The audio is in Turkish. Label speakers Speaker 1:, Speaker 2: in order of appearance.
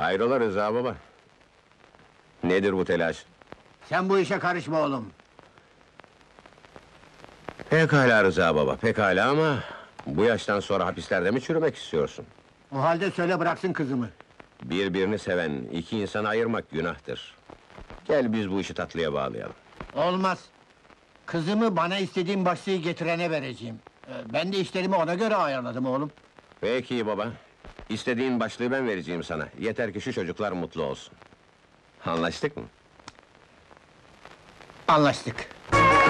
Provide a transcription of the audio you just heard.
Speaker 1: Hayrola Rıza baba? Nedir bu telaş?
Speaker 2: Sen bu işe karışma oğlum.
Speaker 1: Pekala Rıza baba, pekala ama... ...bu yaştan sonra hapislerde mi çürümek istiyorsun?
Speaker 2: O halde söyle bıraksın kızımı.
Speaker 1: Birbirini seven iki insanı ayırmak günahtır. Gel biz bu işi tatlıya bağlayalım.
Speaker 2: Olmaz. Kızımı bana istediğim başlığı getirene vereceğim. Ben de işlerimi ona göre ayarladım oğlum.
Speaker 1: Peki baba. İstediğin başlığı ben vereceğim sana. Yeter ki şu çocuklar mutlu olsun. Anlaştık mı?
Speaker 2: Anlaştık.